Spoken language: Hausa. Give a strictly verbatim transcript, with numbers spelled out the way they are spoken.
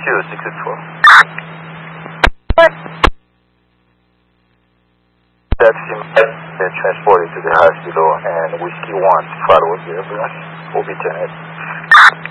two six six four. What? Taxi been transported to the hospital and Whiskey one to follow up the ambulance will be ten eight.